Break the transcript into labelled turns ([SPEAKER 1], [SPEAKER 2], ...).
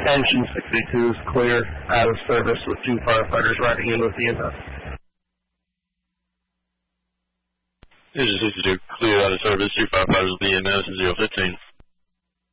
[SPEAKER 1] Engine 62 is clear, out of service with 2 firefighters riding in with EMS.
[SPEAKER 2] Engine 62 clear, out of service, 2 firefighters with EMS, 015.